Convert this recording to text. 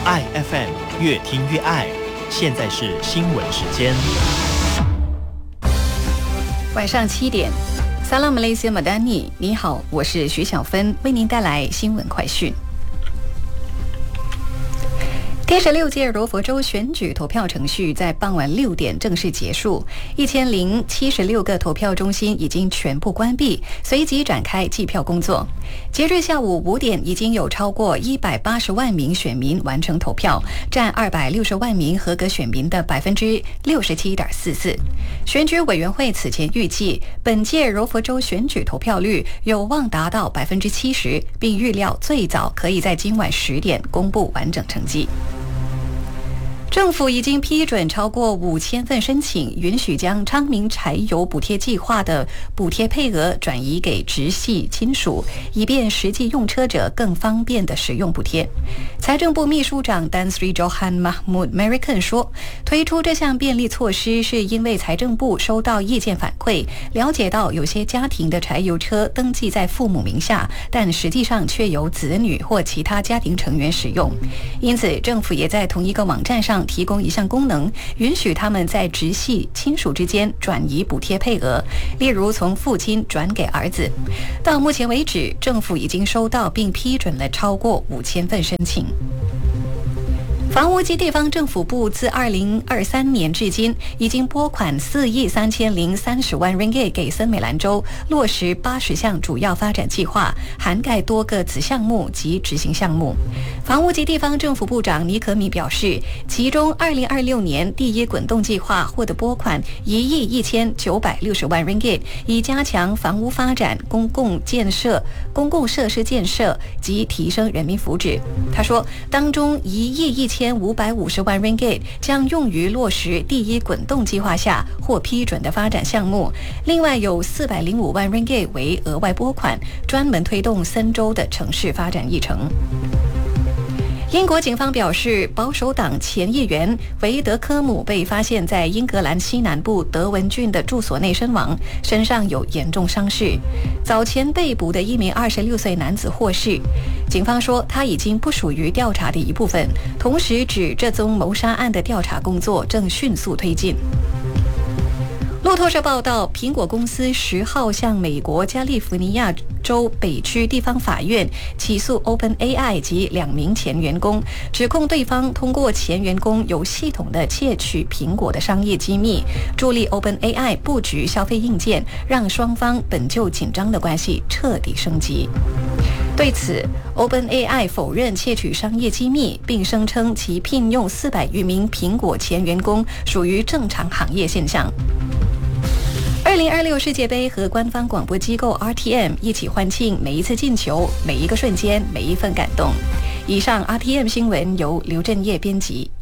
爱 FM 越听越爱。现在是新闻时间。 晚上7点，Salam Malaysia Madani， 你好，我是徐小芬，为您带来新闻快讯。第16届柔佛州选举投票程序在傍晚6点正式结束，1076个投票中心已经全部关闭，随即展开计票工作。截至下午5点，已经有超过180万名选民完成投票，占260万名合格选民的67.44%。选举委员会此前预计，本届柔佛州选举投票率有望达到70%，并预料最早可以在今晚10点公布完整成绩。政府已经批准超过5000份申请，允许将昌明柴油补贴计划的补贴配额转移给直系亲属，以便实际用车者更方便地使用补贴。财政部秘书长 Tan Sri Johan Mahmud Merican 说，推出这项便利措施是因为财政部收到意见反馈，了解到有些家庭的柴油车登记在父母名下，但实际上却由子女或其他家庭成员使用。因此，政府也在同一个网站上提供一项功能，允许他们在直系亲属之间转移补贴配额，例如从父亲转给儿子。到目前为止，政府已经收到并批准了超过5000份申请。房屋及地方政府部自2023年至今，已经拨款4亿3030万 ringgit 给森美兰州，落实80项主要发展计划，涵盖多个子项目及执行项目。房屋及地方政府部长尼可米表示，其中2026年第一滚动计划获得拨款1亿1960万 ringgit， 以加强房屋发展、公共设施建设及提升人民福祉。他说，当中1亿1550万 ringgit 将用于落实第一滚动计划下获批准的发展项目，另外有405万 ringgit 为额外拨款，专门推动森州的城市发展议程。英国警方表示，保守党前议员维德科姆被发现在英格兰西南部德文郡的住所内身亡，身上有严重伤势。早前被捕的一名26岁男子获释，警方说他已经不属于调查的一部分，同时指这宗谋杀案的调查工作正迅速推进。路透社报道，苹果公司10号向美国加利福尼亚州北区地方法院起诉 OpenAI 及2名前员工，指控对方通过前员工有系统地窃取苹果的商业机密，助力 OpenAI 布局消费硬件，让双方本就紧张的关系彻底升级。对此 ，OpenAI 否认窃取商业机密，并声称其聘用400余名苹果前员工属于正常行业现象。2026世界杯和官方广播机构 RTM 一起欢庆每一次进球、每一个瞬间、每一份感动。以上 RTM 新闻由刘振业编辑。